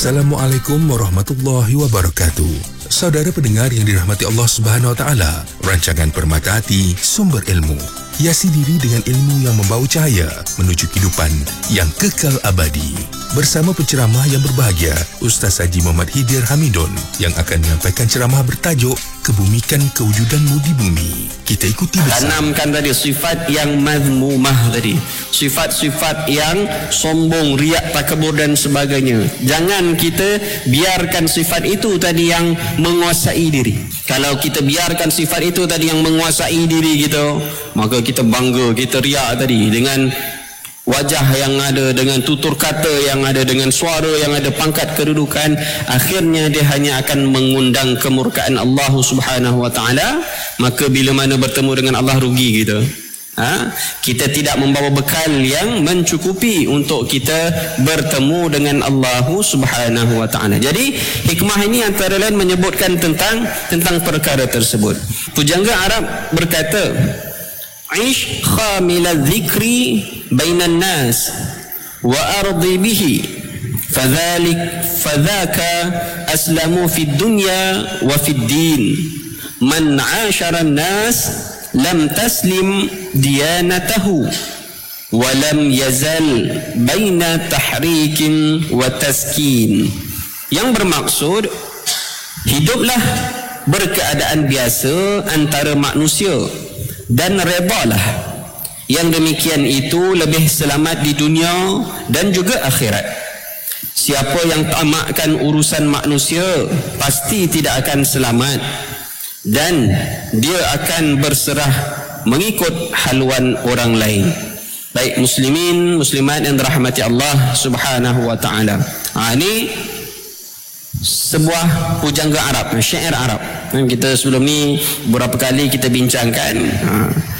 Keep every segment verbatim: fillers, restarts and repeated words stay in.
Assalamualaikum warahmatullahi wabarakatuh. Saudara pendengar yang dirahmati Allah Subhanahu Wa Taala, rancangan Permata Hati Sumber Ilmu hiasi diri dengan ilmu yang membawa cahaya menuju kehidupan yang kekal abadi. Bersama penceramah yang berbahagia, Ustaz Haji Muhammad Hidir Hamidun yang akan menyampaikan ceramah bertajuk Kebumikan Kewujudanmu di Bumi. Kita ikuti bersama. Tanamkan tadi sifat yang mazmumah tadi, sifat-sifat yang sombong, riak, takabur dan sebagainya. Jangan kita biarkan sifat itu tadi yang menguasai diri. Kalau kita biarkan sifat itu tadi yang menguasai diri kita, maka kita bangga, kita riak tadi dengan wajah yang ada, dengan tutur kata yang ada, dengan suara yang ada, pangkat kedudukan. Akhirnya dia hanya akan mengundang kemurkaan Allah Subhanahu Wa Taala. Maka bila mana bertemu dengan Allah, rugi kita. Ha? Kita tidak membawa bekal yang mencukupi untuk kita bertemu dengan Allah Subhanahu Wa Taala. Jadi hikmah ini antara lain menyebutkan tentang tentang perkara tersebut. Pujangga Arab berkata, "Aish khamila dzikri bainan nas wa ardi bihi fadhalik fadhaka aslamu fid dunya wa fid din man 'ashara an-nas lam taslim diyanatahu wa lam yazal baina tahrikin wa taskin." Yang bermaksud, hiduplah berkeadaan biasa antara manusia dan redalah. Yang demikian itu lebih selamat di dunia dan juga akhirat. Siapa yang tamakkan urusan manusia pasti tidak akan selamat, dan dia akan berserah mengikut haluan orang lain. Baik muslimin, muslimat yang dirahmati Allah Subhanahu Wa Taala. Ha, ini sebuah pujangga Arab, syair Arab. Kita sebelum ni beberapa kali kita bincangkan. Ha,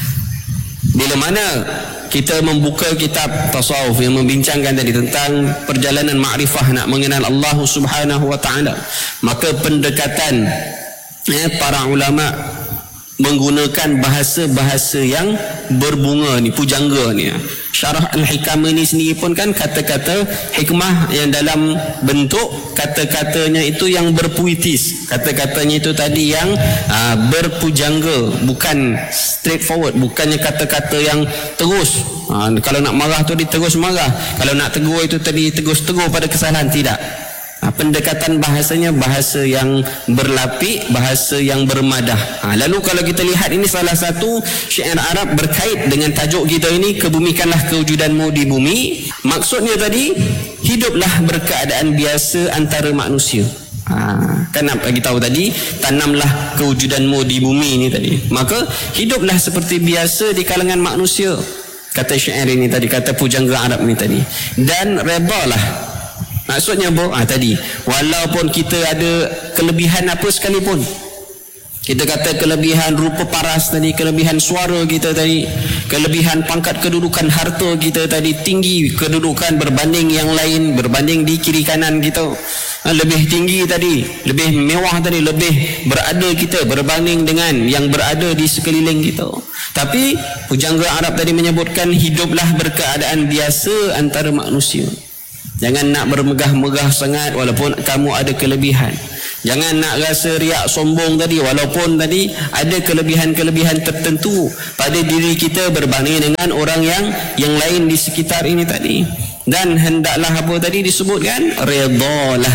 bila mana kita membuka kitab tasawuf yang membincangkan tadi tentang perjalanan makrifah nak mengenal Allah Subhanahu Wa Taala, maka pendekatan eh, para ulama menggunakan bahasa-bahasa yang berbunga ni, pujangga ni. Syarah Al-Hikam ini sendiri pun kan kata-kata hikmah yang dalam bentuk kata-katanya itu yang berpuitis. Kata-katanya itu tadi yang aa, berpujangga, bukan straightforward, bukannya kata-kata yang terus. Aa, kalau nak marah tu dia terus marah, kalau nak tegur itu tadi terus tegur pada kesalahan, tidak. Ha, pendekatan bahasanya bahasa yang berlapik, bahasa yang bermadah. Ha, lalu kalau kita lihat ini salah satu syair Arab berkait dengan tajuk kita ini, kebumikanlah kewujudanmu di bumi. Maksudnya tadi, hiduplah berkeadaan biasa antara manusia. Ha, kan nak bagi tahu tadi, tanamlah kewujudanmu di bumi ini tadi. Maka hiduplah seperti biasa di kalangan manusia. Kata syair ini tadi, kata pujangga Arab ini tadi. Dan redalah. Maksudnya apa? Ah, tadi, walaupun kita ada kelebihan apa sekalipun, kita kata kelebihan rupa paras tadi, kelebihan suara kita tadi, kelebihan pangkat kedudukan harta kita tadi, tinggi kedudukan berbanding yang lain, berbanding di kiri kanan kita, ah, lebih tinggi tadi, lebih mewah tadi, lebih berada kita berbanding dengan yang berada di sekeliling kita. Tapi pujangga Arab tadi menyebutkan, hiduplah berkeadaan biasa antara manusia. Jangan nak bermegah-megah sangat walaupun kamu ada kelebihan. Jangan nak rasa riak sombong tadi walaupun tadi ada kelebihan-kelebihan tertentu pada diri kita berbanding dengan orang yang yang lain di sekitar ini tadi. Dan hendaklah apa tadi disebutkan? Redalah.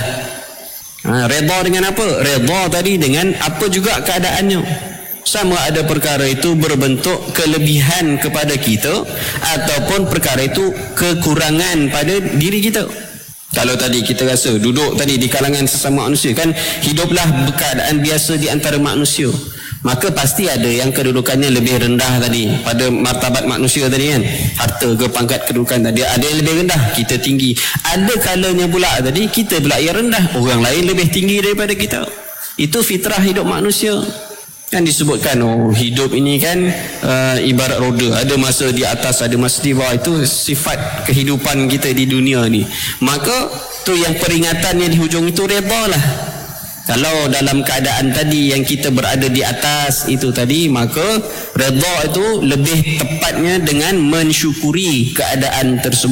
Ha, reda dengan apa? Reda tadi dengan apa juga keadaannya. Sama ada perkara itu berbentuk kelebihan kepada kita ataupun perkara itu kekurangan pada diri kita. Kalau tadi kita rasa duduk tadi di kalangan sesama manusia, kan hiduplah berkeadaan biasa di antara manusia, maka pasti ada yang kedudukannya lebih rendah tadi pada martabat manusia tadi kan, harta ke pangkat kedudukan tadi, ada yang lebih rendah, kita tinggi. Ada kalanya pula tadi kita pula yang rendah, orang lain lebih tinggi daripada kita. Itu fitrah hidup manusia. Kan disebutkan, oh hidup ini kan uh, ibarat roda, ada masa di atas, ada masa di bawah. Itu sifat kehidupan kita di dunia ni. Maka tu yang peringatannya di hujung itu, redalah. Kalau dalam keadaan tadi yang kita berada di atas itu tadi, maka reda itu lebih tepatnya dengan mensyukuri keadaan tersebut.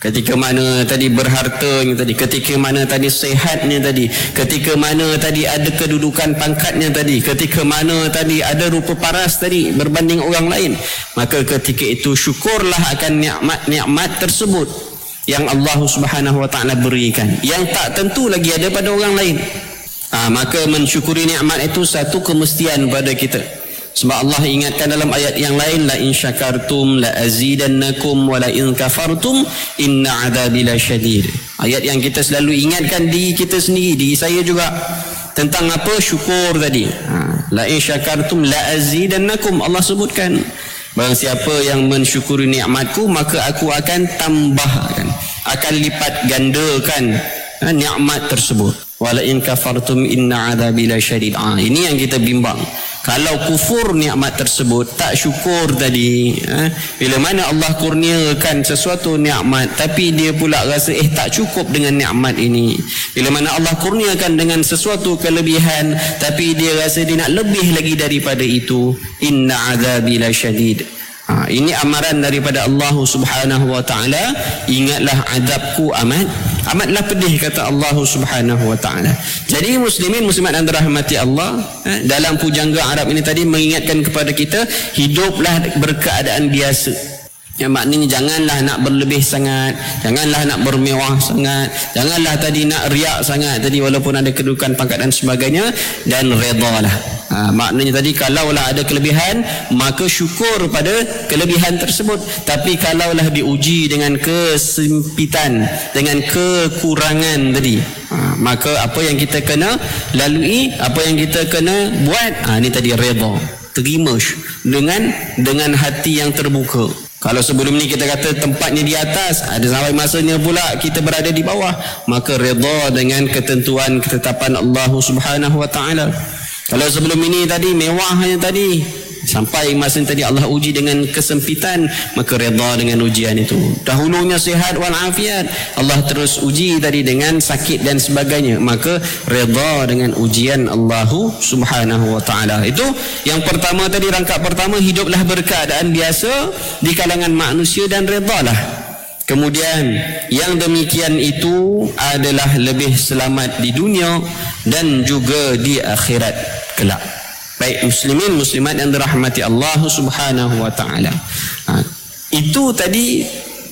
ketika mana tadi berhartanya tadi, ketika mana tadi sehatnya tadi, ketika mana tadi ada kedudukan pangkatnya tadi, ketika mana tadi ada rupa paras tadi berbanding orang lain, maka ketika itu syukurlah akan nikmat-nikmat tersebut yang Allah Subhanahu wa taala berikan, yang tak tentu lagi ada pada orang lain. Ha, maka mensyukuri nikmat itu satu kemestian pada kita. Sebab Allah ingatkan dalam ayat yang lain, la in syakartum la azidannakum wa la in kafartum inna adzabi lasyadid. Ayat yang kita selalu ingatkan diri kita sendiri, diri saya juga, tentang apa? Syukur tadi. Ha, la in syakartum la azidannakum, Allah sebutkan barang siapa yang mensyukuri nikmatku maka aku akan tambahkan, akan lipat gandakan ha, nikmat tersebut. Wa la in kafartum inna adzabi lasyadid. Ah, ini yang kita bimbang. Kalau kufur nikmat tersebut, tak syukur tadi, eh, bila mana Allah kurniakan sesuatu nikmat tapi dia pula rasa eh tak cukup dengan nikmat ini, bila mana Allah kurniakan dengan sesuatu kelebihan tapi dia rasa dia nak lebih lagi daripada itu, inna azabi lasyadid. Ha, ini amaran daripada Allah Subhanahu wa taala, ingatlah azabku amat amatlah pedih, kata Allah Subhanahu wa taala. Jadi muslimin muslimat yang dirahmati Allah, eh, dalam pujangga Arab ini tadi mengingatkan kepada kita, hiduplah berkeadaan biasa. Yang maknanya janganlah nak berlebih sangat, janganlah nak bermewah sangat, janganlah tadi nak riak sangat tadi walaupun ada kedudukan pangkat dan sebagainya, dan redalah. Ha, maknanya tadi kalaulah ada kelebihan maka syukur pada kelebihan tersebut, tapi kalaulah diuji dengan kesempitan, dengan kekurangan tadi, ha, maka apa yang kita kena lalui, apa yang kita kena buat, ha, ini tadi reda, terima dengan dengan hati yang terbuka. Kalau sebelum ni kita kata tempatnya di atas, ada sampai masanya pula kita berada di bawah, maka redha dengan ketentuan ketetapan Allah Subhanahu wa taala. Kalau sebelum ini tadi mewahnya tadi, sampai masa tadi Allah uji dengan kesempitan, maka redha dengan ujian itu. Dahulunya sihat wal afiat, Allah terus uji tadi dengan sakit dan sebagainya, maka redha dengan ujian Allah Subhanahu wa taala. Itu yang pertama tadi, rangkap pertama, hiduplah berkeadaan biasa di kalangan manusia dan redhalah. Kemudian yang demikian itu adalah lebih selamat di dunia dan juga di akhirat kelak. Baik muslimin muslimat yang dirahmati Allah Subhanahu wa taala. Ha, itu tadi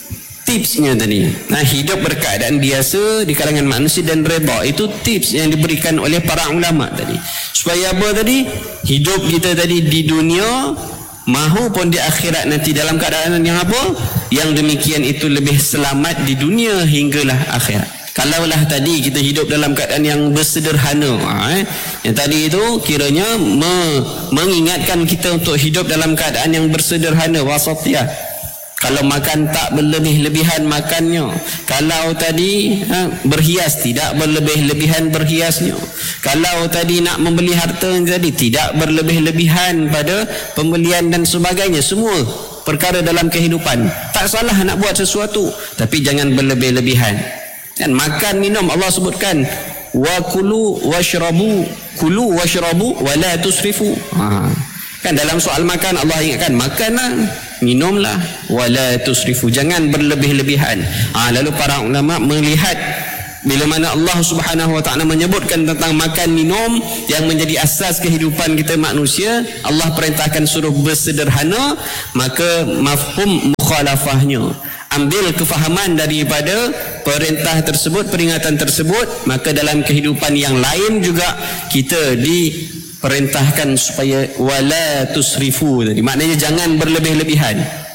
tipsnya tadi. Nah, hidup berkeadaan biasa di kalangan manusia dan redha, itu tips yang diberikan oleh para ulama tadi. Supaya apa tadi? Hidup kita tadi di dunia mahupun di akhirat nanti dalam keadaan yang apa? Yang demikian itu lebih selamat di dunia hinggalah akhirat. Kalaulah tadi kita hidup dalam keadaan yang bersederhana, eh? yang tadi itu kiranya me, mengingatkan kita untuk hidup dalam keadaan yang bersederhana, wasatiyah. Kalau makan tak berlebih-lebihan makannya, kalau tadi ha, berhias tidak berlebih-lebihan berhiasnya, kalau tadi nak membeli harta tadi tidak berlebih-lebihan pada pembelian dan sebagainya. Semua perkara dalam kehidupan tak salah nak buat sesuatu, tapi jangan berlebih-lebihan. Dan makan minum Allah sebutkan, wa kulu washrabu, kulu washrabu wa la tusrifu. Ha. Kan dalam soal makan Allah ingatkan, makanlah, minumlah, wa la tusrifu, jangan berlebih-lebihan. Ha, lalu para ulama melihat bila mana Allah Subhanahu wa taala menyebutkan tentang makan minum yang menjadi asas kehidupan kita manusia, Allah perintahkan suruh bersederhana, maka mafhum mukhalafahnya, ambil kefahaman daripada perintah tersebut, peringatan tersebut, maka dalam kehidupan yang lain juga kita diperintahkan supaya wala tusrifu tadi, maknanya jangan berlebih-lebihan.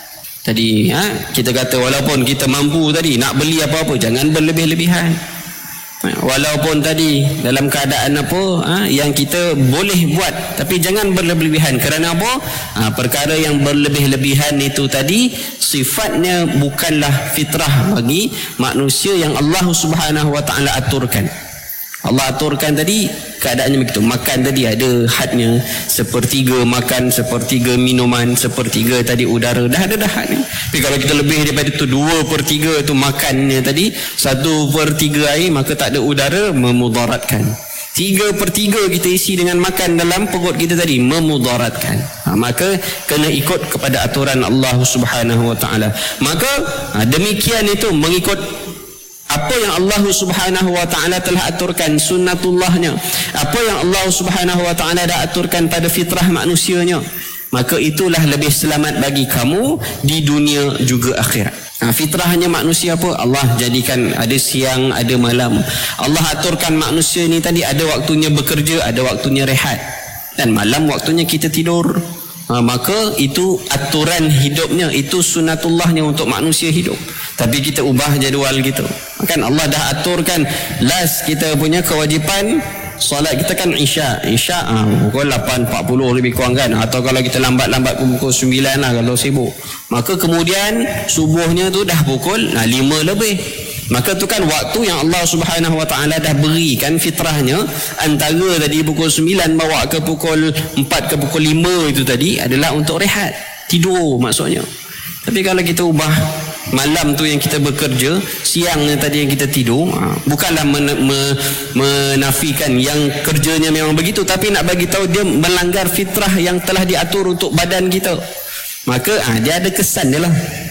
Tadi ha, kita kata walaupun kita mampu tadi nak beli apa-apa, jangan berlebih-lebihan. Walaupun tadi dalam keadaan apa ha, yang kita boleh buat, tapi jangan berlebih-lebihan. Kerana apa? Ha, perkara yang berlebih-lebihan itu tadi sifatnya bukanlah fitrah bagi manusia yang Allah Subhanahu wa taala aturkan. Allah aturkan tadi keadaannya begitu. Makan tadi ada hadnya, sepertiga makan, sepertiga minuman, sepertiga tadi udara, dah ada dah hadnya. Tapi kalau kita lebih daripada itu, dua per tiga itu makannya tadi, satu per tiga air, maka tak ada udara, memudaratkan. tiga per tiga kita isi dengan makan dalam perut kita tadi, memudaratkan. Ha, maka kena ikut kepada aturan Allah Subhanahu Wa Taala. Maka ha, demikian itu mengikut apa yang Allah Subhanahu Wa Taala telah aturkan, sunnatullahnya, apa yang Allah Subhanahu Wa Taala dah aturkan pada fitrah manusianya, maka itulah lebih selamat bagi kamu di dunia juga akhirat. Ha, fitrahnya manusia apa? Allah jadikan ada siang, ada malam. Allah aturkan manusia ni tadi ada waktunya bekerja, ada waktunya rehat, dan malam waktunya kita tidur. Ha, maka itu aturan hidupnya, itu sunatullahnya untuk manusia hidup. Tapi kita ubah jadual gitu. Kan Allah dah aturkan last kita punya kewajipan solat kita kan Isya. Isya ah, pukul lapan empat puluh lebih kurang kan. Atau kalau kita lambat-lambat pukul sembilan lah kalau sibuk. Maka kemudian subuhnya tu dah pukul nah, lima lebih. Maka tu kan waktu yang Allah Subhanahu Wa Taala dah berikan fitrahnya, antara tadi pukul sembilan bawa ke pukul empat ke pukul lima itu tadi adalah untuk rehat, tidur maksudnya. Tapi kalau kita ubah malam tu yang kita bekerja, siangnya tadi yang kita tidur, bukanlah men- me- menafikan yang kerjanya memang begitu, tapi nak bagi tahu dia melanggar fitrah yang telah diatur untuk badan kita. Maka ah, dia ada kesan dia lah.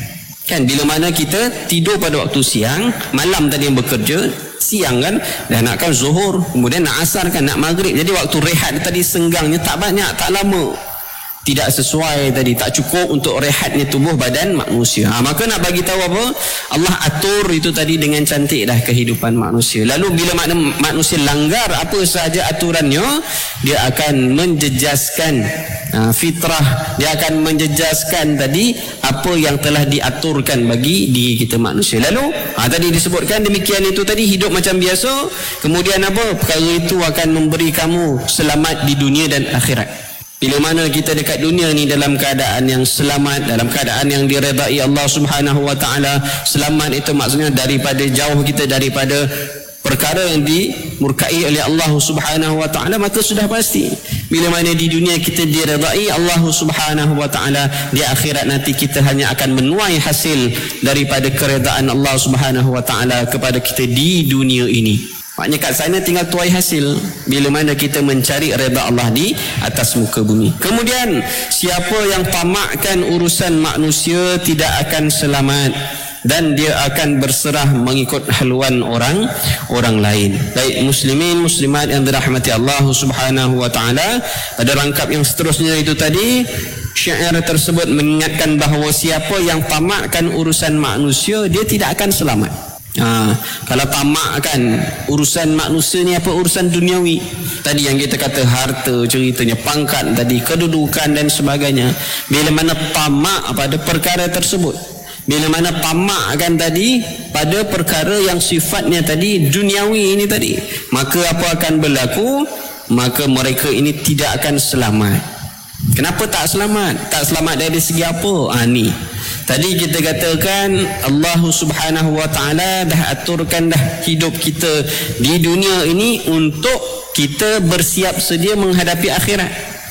Kan bila mana kita tidur pada waktu siang, malam tadi yang bekerja, siang kan dah nak kan zuhur, kemudian nak asar kan, nak maghrib. Jadi waktu rehat tadi senggangnya tak banyak, tak lama. Tidak sesuai tadi, tak cukup untuk rehatnya tubuh badan manusia. Ha, maka nak bagi tahu apa? Allah atur itu tadi dengan cantik dah kehidupan manusia. Lalu bila makna manusia langgar apa sahaja aturannya, dia akan menjejaskan ha, fitrah, dia akan menjejaskan tadi apa yang telah diaturkan bagi diri kita manusia. Lalu ha, tadi disebutkan demikian itu tadi, hidup macam biasa. Kemudian apa? Perkara itu akan memberi kamu selamat di dunia dan akhirat. Bila mana kita dekat dunia ni dalam keadaan yang selamat, dalam keadaan yang diredai Allah Subhanahu Wa Taala. Selamat itu maksudnya daripada jauh kita daripada perkara yang dimurkai oleh Allah Subhanahu Wa Taala, maka sudah pasti bila mana di dunia kita diredai Allah Subhanahu Wa Taala, di akhirat nanti kita hanya akan menuai hasil daripada keredaan Allah Subhanahu Wa Taala kepada kita di dunia ini. Maknanya kat sana tinggal tuai hasil bila mana kita mencari redha Allah di atas muka bumi. Kemudian siapa yang tamakkan urusan manusia tidak akan selamat, dan dia akan berserah mengikut haluan orang orang lain. Baik muslimin muslimat yang dirahmati Allah Subhanahu Wa Taala, pada rangkap yang seterusnya itu tadi, syair tersebut mengingatkan bahawa siapa yang tamakkan urusan manusia, dia tidak akan selamat. Ha, kalau tamak kan urusan manusia ni apa, urusan duniawi tadi yang kita kata harta ceritanya, pangkat tadi, kedudukan dan sebagainya. Bila mana tamak pada perkara tersebut, bila mana tamak kan tadi pada perkara yang sifatnya tadi duniawi ini tadi, maka apa akan berlaku? Maka mereka ini tidak akan selamat. Kenapa tak selamat? Tak selamat dari segi apa? Ah ni tadi kita katakan Allah Subhanahu Wa Taala dah aturkan dah hidup kita di dunia ini untuk kita bersiap sedia menghadapi akhirat.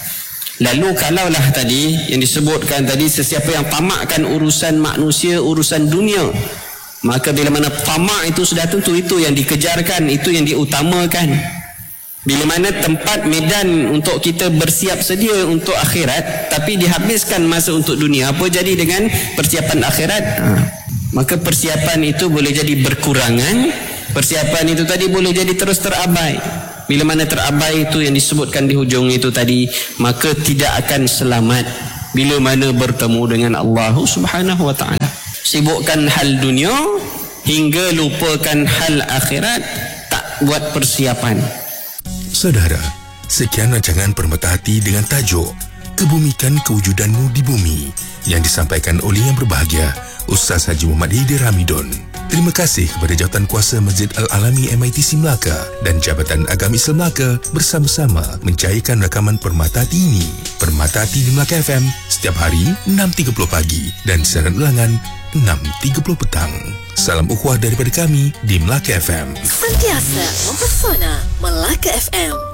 Lalu kalaulah tadi yang disebutkan tadi, sesiapa yang tamakkan urusan manusia, urusan dunia, maka bila mana tamak itu sudah tentu itu yang dikejarkan, itu yang diutamakan. Bila mana tempat medan untuk kita bersiap sedia untuk akhirat, tapi dihabiskan masa untuk dunia, apa jadi dengan persiapan akhirat? Ha. Maka persiapan itu boleh jadi berkurangan, persiapan itu tadi boleh jadi terus terabai. Bila mana terabai itu yang disebutkan di hujung itu tadi, maka tidak akan selamat bila mana bertemu dengan Allah Subhanahu Wa Taala. Sibukkan hal dunia hingga lupakan hal akhirat, tak buat persiapan. Saudara, sekian rancangan Permata Hati dengan tajuk Kebumikan Kewujudanmu di Bumi yang disampaikan oleh yang berbahagia Ustaz Haji Muhammad Haidir Hamidun. Terima kasih kepada Jawatankuasa Masjid Al-Alami M I T C Melaka dan Jabatan Agama Islam Melaka bersama-sama mencairkan rakaman Permata Hati ini. Permata Hati di Melaka F M setiap hari enam tiga puluh pagi dan siaran ulangan enam tiga puluh petang. Salam ukhuwah daripada kami di Melaka F M. Sentiasa mempesona Melaka F M.